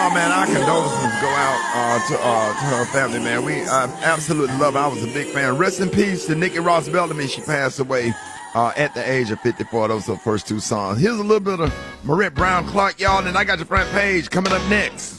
Oh man, our condolences go out to her family, man. We absolutely love her. I was a big fan. Rest in peace to Nikki Ross Bellamy. She passed away at the age of 54. Those are her first two songs. Here's a little bit of Marette Brown Clark, y'all, and I got your front page coming up next.